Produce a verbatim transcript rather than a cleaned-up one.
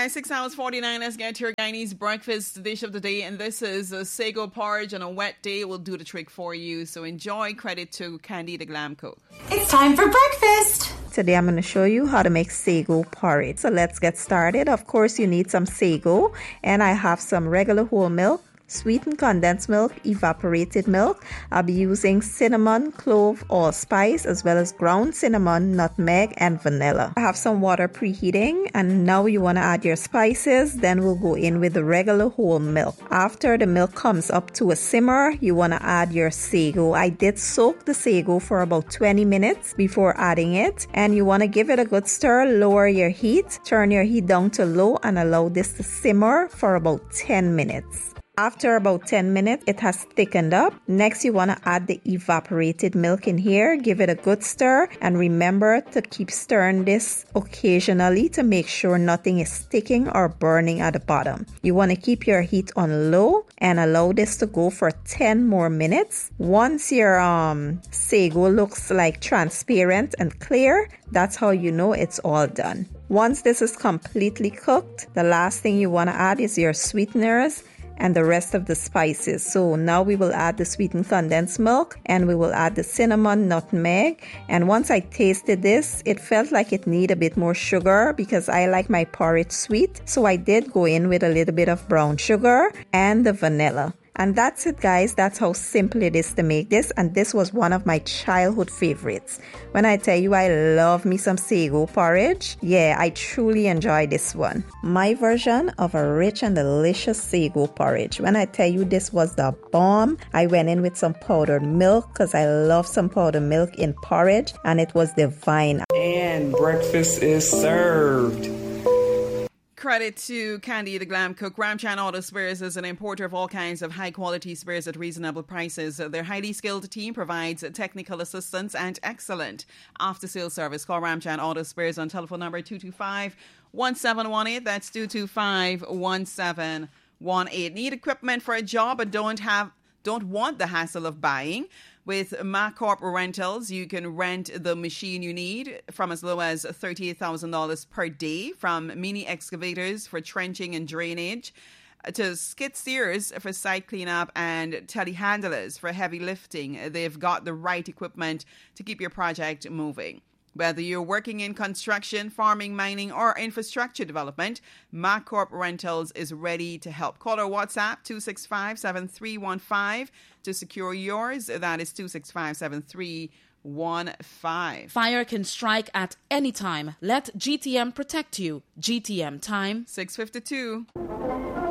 guys, six hours forty-nine. Let's get to your Guyanese breakfast dish of the day. And this is a sago porridge on a wet day. Will do the trick for you. So enjoy. Credit to Candy the Glam Cook. It's time for breakfast. Today I'm going to show you how to make sago porridge. So let's get started. Of course, you need some sago. And I have some regular whole milk, sweetened condensed milk, evaporated milk. I'll be using cinnamon, clove, allspice, as well as ground cinnamon, nutmeg, and vanilla. I have some water preheating, and now you want to add your spices. Then we'll go in with the regular whole milk. After the milk comes up to a simmer, you want to add your sago. I did soak the sago for about twenty minutes before adding it, and you want to give it a good stir. Lower your heat, turn your heat down to low, and allow this to simmer for about ten minutes. After about ten minutes, it has thickened up. Next, you want to add the evaporated milk in here. Give it a good stir, and remember to keep stirring this occasionally to make sure nothing is sticking or burning at the bottom. You want to keep your heat on low and allow this to go for ten more minutes. Once your um sago looks like transparent and clear, that's how you know it's all done. Once this is completely cooked, the last thing you want to add is your sweeteners and the rest of the spices. So now we will add the sweetened condensed milk, and we will add the cinnamon, nutmeg. And once I tasted this, it felt like it needed a bit more sugar because I like my porridge sweet. So I did go in with a little bit of brown sugar and the vanilla. And that's it, guys. That's how simple it is to make this. And this was one of my childhood favorites. When I tell you I love me some sago porridge, yeah, I truly enjoy this one. My version of a rich and delicious sago porridge. When I tell you this was the bomb, I went in with some powdered milk because I love some powdered milk in porridge, and it was divine. And breakfast is served. Credit to Candy the Glam Cook. Ramchan Auto Spares is an importer of all kinds of high-quality spares at reasonable prices. Their highly skilled team provides technical assistance and excellent after-sales service. Call Ramchan Auto Spares on telephone number two two five, one seven one eight. That's two two five, one seven one eight. Need equipment for a job but don't have, don't want the hassle of buying? With MacCorp Rentals, you can rent the machine you need from as low as thirty-eight thousand dollars per day, from mini excavators for trenching and drainage to skid steers for site cleanup and telehandlers for heavy lifting. They've got the right equipment to keep your project moving. Whether you're working in construction, farming, mining, or infrastructure development, MacCorp Rentals is ready to help. Call or WhatsApp two six five, seven three one five to secure yours. That is two six five, seven three one five. Fire can strike at any time. Let G T M protect you. G T M time. six fifty-two.